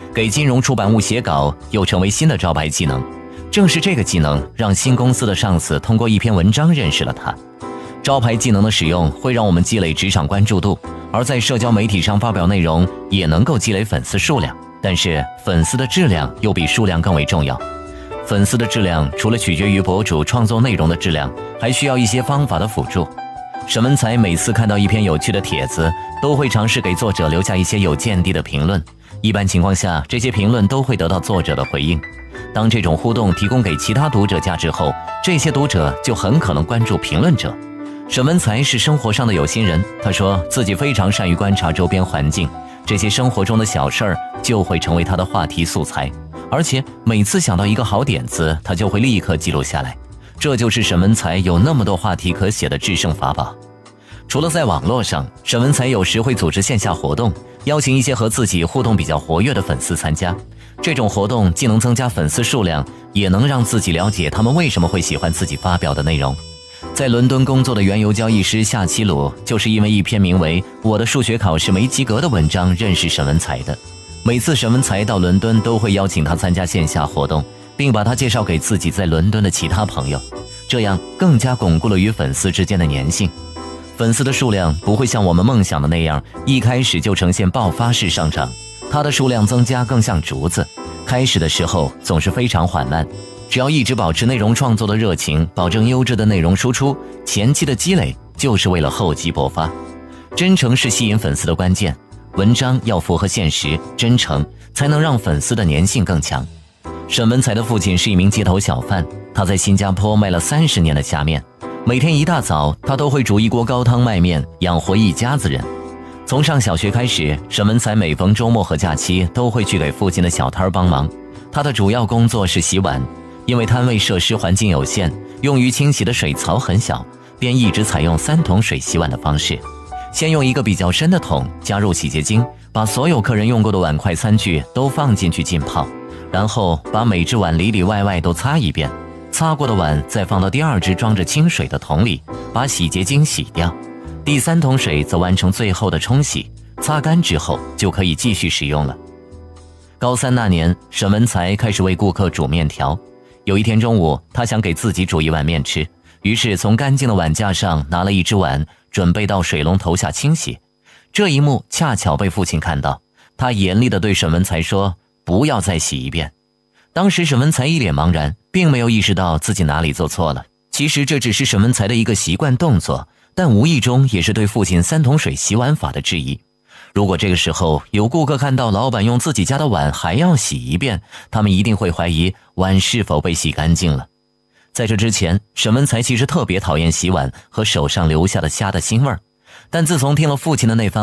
给金融出版物写稿又成为新的招牌技能。正是这个技能让新公司的上司通过一篇文章认识了他。招牌技能的使用会让我们积累职场关注度，而在社交媒体上发表内容也能够积累粉丝数量，但是粉丝的质量又比数量更为重要。粉丝的质量除了取决于博主创作内容的质量，还需要一些方法的辅助。沈文才每次看到一篇有趣的帖子，都会尝试给作者留下一些有见地的评论。一般情况下，这些评论都会得到作者的回应。当这种互动提供给其他读者价值后，这些读者就很可能关注评论者。沈文才是生活上的有心人，他说自己非常善于观察周边环境，这些生活中的小事儿就会成为他的话题素材，而且每次想到一个好点子，他就会立刻记录下来。这就是沈文才有那么多话题可写的制胜法宝。除了在网络上，沈文才有时会组织线下活动，邀请一些和自己互动比较活跃的粉丝参加。这种活动既能增加粉丝数量，也能让自己了解他们为什么会喜欢自己发表的内容。在伦敦工作的原油交易师夏奇鲁，就是因为一篇名为《我的数学考试没及格》的文章认识沈文才的。每次沈文才到伦敦都会邀请他参加线下活动，并把他介绍给自己在伦敦的其他朋友，这样更加巩固了与粉丝之间的粘性。粉丝的数量不会像我们梦想的那样一开始就呈现爆发式上涨，它的数量增加更像竹子，开始的时候总是非常缓慢。只要一直保持内容创作的热情，保证优质的内容输出，前期的积累就是为了厚积薄发。真诚是吸引粉丝的关键，文章要符合现实，真诚才能让粉丝的粘性更强。沈文才的父亲是一名街头小贩，他在新加坡卖了30年的虾面，每天一大早他都会煮一锅高汤卖面，养活一家子人。从上小学开始，沈文才每逢周末和假期都会去给附近的小摊帮忙。他的主要工作是洗碗，因为摊位设施环境有限，用于清洗的水槽很小，便一直采用3桶水洗碗的方式。先用一个比较深的桶加入洗洁精，把所有客人用过的碗筷餐具都放进去浸泡，然后把每只碗里里外外都擦一遍，擦过的碗再放到第2只装着清水的桶里，把洗洁精洗掉。第3桶水则完成最后的冲洗，擦干之后就可以继续使用了。高3那年，沈文才开始为顾客煮面条。有一天中午，他想给自己煮一碗面吃，于是从干净的碗架上拿了一只碗，准备到水龙头下清洗。这一幕恰巧被父亲看到，他严厉地对沈文才说：“不要再洗一遍。”当时沈文才一脸茫然，并没有意识到自己哪里做错了。其实这只是沈文才的一个习惯动作，但无意中也是对父亲3桶水洗碗法的质疑。如果这个时候有顾客看到老板用自己家的碗还要洗一遍，他们一定会怀疑碗是否被洗干净了。在这之前，沈文才其实特别讨厌洗碗和手上留下的虾的腥味儿，但自从听了父亲的那番